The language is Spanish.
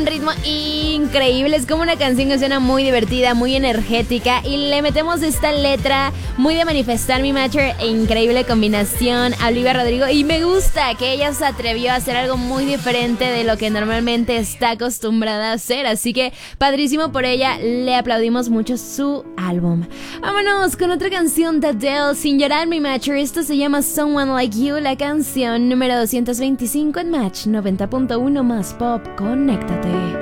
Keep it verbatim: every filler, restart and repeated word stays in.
Un ritmo increíble, es como una canción que suena muy divertida, muy energética y le metemos esta letra muy de manifestar mi matcher e increíble combinación a Olivia Rodrigo, y me gusta que ella se atrevió a hacer algo muy diferente de lo que normalmente está acostumbrada a hacer, así que padrísimo por ella, le aplaudimos mucho su álbum. Vámonos con otra canción de Adele, Sin llorar mi matcher, esto se llama Someone Like You, la canción número doscientos veinticinco en Match noventa punto uno más Pop, conéctate.